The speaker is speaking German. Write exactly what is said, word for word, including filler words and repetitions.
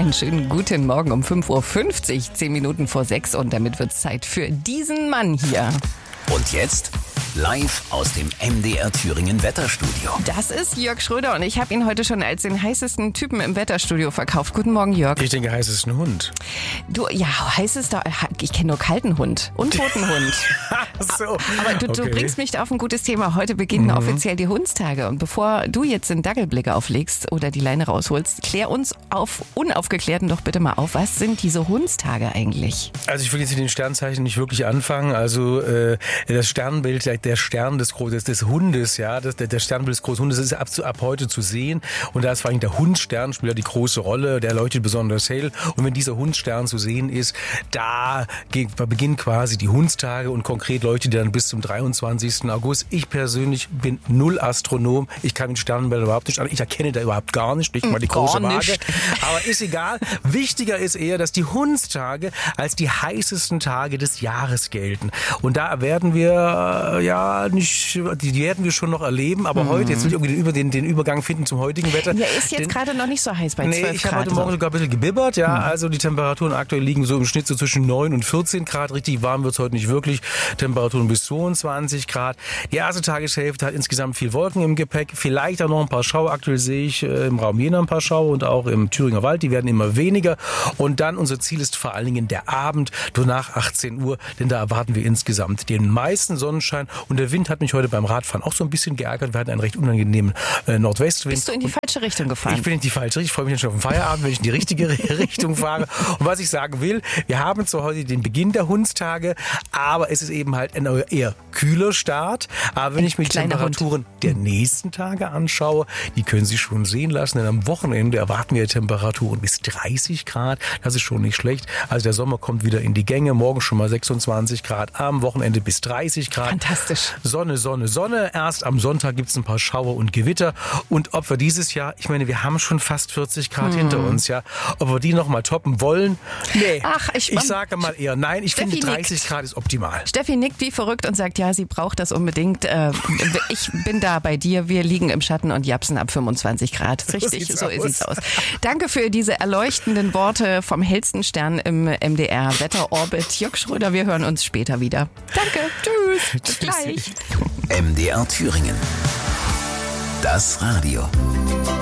Einen schönen guten Morgen um fünf Uhr fünfzig, zehn Minuten vor sechs und damit wird es Zeit für diesen Mann hier. Und jetzt live aus dem M D R Thüringen Wetterstudio. Das ist Jörg Schröder und ich habe ihn heute schon als den heißesten Typen im Wetterstudio verkauft. Guten Morgen, Jörg. Ich denke, heißesten Hund. Du, ja, heißester, ich kenne nur kalten Hund und toten Hund. so. Aber du, okay. du bringst mich auf ein gutes Thema. Heute beginnen mhm. offiziell die Hundstage. Und bevor du jetzt den Dackelblick auflegst oder die Leine rausholst, klär uns auf Unaufgeklärten doch bitte mal auf. Was sind diese Hundstage eigentlich? Also ich will jetzt mit den Sternzeichen nicht wirklich anfangen. Also äh, das Sternbild, der Stern des, des, des Hundes, ja, das, der Sternbild des großen Hundes ist ab, ab heute zu sehen. Und da ist vor allem der Hundstern, spielt ja die große Rolle. Der leuchtet besonders hell. Und wenn dieser Hundstern zu sehen ist, da beginnen quasi die Hundstage und konkret leuchtet der dann bis zum dreiundzwanzigsten August. Ich persönlich bin null Astronom. Ich kann mit Sternbildern überhaupt nicht an. Ich erkenne da überhaupt gar nicht, nicht mal die große Waage. Aber ist egal. Wichtiger ist eher, dass die Hundstage als die heißesten Tage des Jahres gelten. Und da werden wir, ja, nicht, die werden wir schon noch erleben. Aber mhm. heute, jetzt will ich irgendwie den, Über, den, den Übergang finden zum heutigen Wetter. Ja, ist jetzt gerade noch nicht so heiß bei nee, zwölf Grad. Ich habe heute Morgen sogar ein bisschen gebibbert. Ja, mhm. also die Temperaturen aktuell liegen so im Schnitt so zwischen neun und vierzehn Grad. Richtig warm wird es heute nicht wirklich. Temperaturen bis zweiundzwanzig Grad. Die erste Tageshälfte hat insgesamt viel Wolken im Gepäck. Vielleicht auch noch ein paar Schauer. Aktuell sehe ich äh, im Raum Jena ein paar Schauer und auch im Thüringer Wald. Die werden immer weniger. Und dann unser Ziel ist vor allen Dingen der Abend, nur nach achtzehn Uhr. Denn da erwarten wir insgesamt den meisten Sonnenschein. Und der Wind hat mich heute beim Radfahren auch so ein bisschen geärgert. Wir hatten einen recht unangenehmen äh, Nordwestwind. Bist du in die falsche Richtung gefahren? Ich bin in die falsche Richtung. Ich freue mich schon auf den Feierabend, wenn ich in die richtige Richtung fahre. Und was ich sagen will, wir haben zwar heute den Beginn der Hundstage, aber es ist eben halt ein eher kühler Start. Aber wenn ein ich mir die Temperaturen Hund. der nächsten Tage anschaue, die können sich schon sehen lassen. Denn am Wochenende erwarten wir Temperaturen bis dreißig Grad. Das ist schon nicht schlecht. Also der Sommer kommt wieder in die Gänge. Morgen schon mal sechsundzwanzig Grad, am Wochenende bis dreißig Grad. Fantastisch. Sonne, Sonne, Sonne. Erst am Sonntag gibt es ein paar Schauer und Gewitter. Und ob wir dieses Jahr, ich meine, wir haben schon fast vierzig Grad hm. hinter uns, ja. Ob wir die noch mal toppen wollen? Nee. Ach, ich, ich sage mal eher nein. Ich Steffi finde dreißig nickt. Grad ist optimal. Steffi nickt wie verrückt und sagt, ja, sie braucht das unbedingt. Ich bin da bei dir. Wir liegen im Schatten und japsen ab fünfundzwanzig Grad. Richtig, so, so sieht's aus. Danke für diese erleuchtenden Worte vom hellsten Stern im M D R Wetterorbit. Jörg Schröder, wir hören uns später wieder. Danke, tschüss, bis gleich. M D R Thüringen. Das Radio.